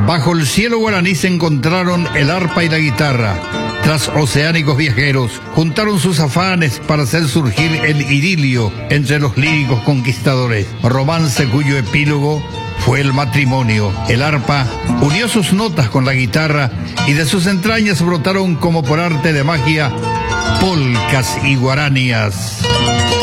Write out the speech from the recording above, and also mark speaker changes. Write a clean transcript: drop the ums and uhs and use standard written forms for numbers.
Speaker 1: Bajo el cielo guaraní se encontraron el arpa y la guitarra. Tras oceánicos viajeros, juntaron sus afanes para hacer surgir el idilio entre los líricos conquistadores, romance cuyo epílogo fue el matrimonio. El arpa unió sus notas con la guitarra y de sus entrañas brotaron como por arte de magia polcas y guaranias.